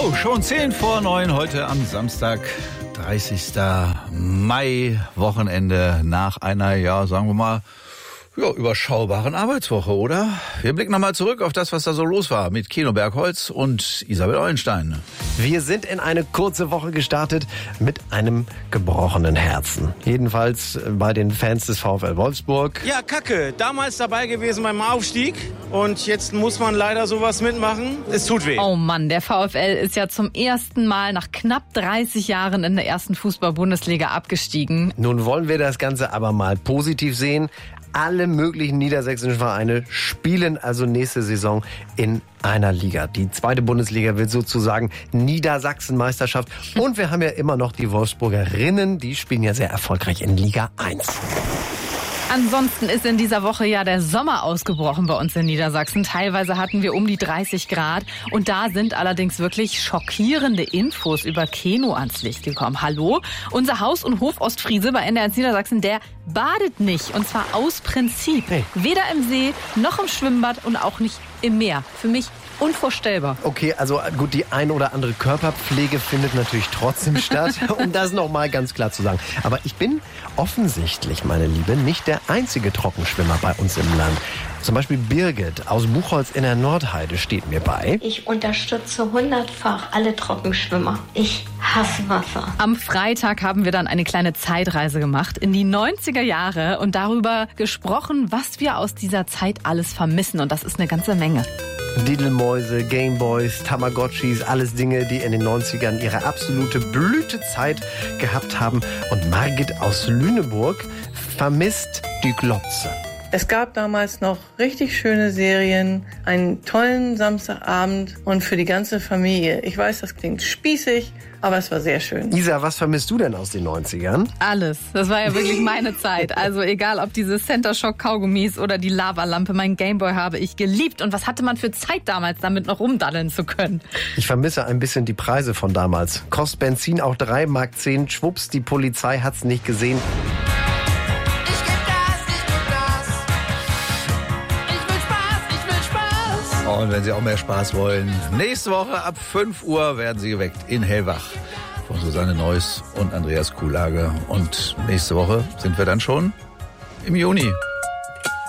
So, schon 10:10 heute am Samstag, 30. Mai, Wochenende nach einer, sagen wir mal, überschaubaren Arbeitswoche, oder? Wir blicken nochmal zurück auf das, was da so los war mit Keno Bergholz und Isabel Eulenstein. Wir sind in eine kurze Woche gestartet mit einem gebrochenen Herzen. Jedenfalls bei den Fans des VfL Wolfsburg. Ja, Kacke. Damals dabei gewesen beim Aufstieg und jetzt muss man leider sowas mitmachen. Es tut weh. Oh Mann, der VfL ist ja zum ersten Mal nach knapp 30 Jahren in der ersten Fußball-Bundesliga abgestiegen. Nun wollen wir das Ganze aber mal positiv sehen. Alle möglichen niedersächsischen Vereine spielen also nächste Saison in einer Liga. Die zweite Bundesliga wird sozusagen Niedersachsen-Meisterschaft. Und wir haben ja immer noch die Wolfsburgerinnen, die spielen ja sehr erfolgreich in Liga 1. Ansonsten ist in dieser Woche ja der Sommer ausgebrochen bei uns in Niedersachsen. Teilweise hatten wir um die 30 Grad. Und da sind allerdings wirklich schockierende Infos über Keno ans Licht gekommen. Hallo? Unser Haus- und Hof-Ostfriese bei NDR Niedersachsen, der badet nicht. Und zwar aus Prinzip. Weder im See, noch im Schwimmbad und auch nicht im Meer. Für mich unvorstellbar. Okay, also gut, die ein oder andere Körperpflege findet natürlich trotzdem statt, um das nochmal ganz klar zu sagen. Aber ich bin offensichtlich, meine Liebe, nicht der einzige Trockenschwimmer bei uns im Land. Zum Beispiel Birgit aus Buchholz in der Nordheide steht mir bei. Ich unterstütze 100-fach alle Trockenschwimmer. Ich hasse Wasser. Am Freitag haben wir dann eine kleine Zeitreise gemacht in die 90er Jahre und darüber gesprochen, was wir aus dieser Zeit alles vermissen. Und das ist eine ganze Menge. Diddlemäuse, Gameboys, Tamagotchis, alles Dinge, die in den 90ern ihre absolute Blütezeit gehabt haben. Und Margit aus Lüneburg vermisst die Glotze. Es gab damals noch richtig schöne Serien, einen tollen Samstagabend und für die ganze Familie. Ich weiß, das klingt spießig, aber es war sehr schön. Isa, was vermisst du denn aus den 90ern? Alles. Das war ja wirklich meine Zeit. Also egal, ob diese Center Shock Kaugummis oder die Lavalampe, mein Gameboy habe ich geliebt. Und was hatte man für Zeit damals, damit noch rumdaddeln zu können? Ich vermisse ein bisschen die Preise von damals. Kostet Benzin auch 3,10 Mark, schwupps, die Polizei hat's nicht gesehen. Und wenn Sie auch mehr Spaß wollen, nächste Woche ab 5 Uhr werden Sie geweckt in Hellwach von Susanne Neuss und Andreas Kuhlage. Und nächste Woche sind wir dann schon im Juni.